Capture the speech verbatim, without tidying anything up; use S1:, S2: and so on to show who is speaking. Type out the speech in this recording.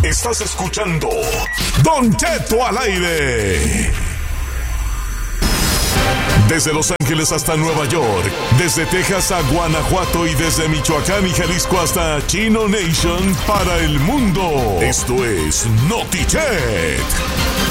S1: Estás escuchando Don Cheto al aire. Desde Los Ángeles hasta Nueva York, desde Texas a Guanajuato y desde Michoacán y Jalisco hasta Chino Nation para el mundo. Esto es NotiChet.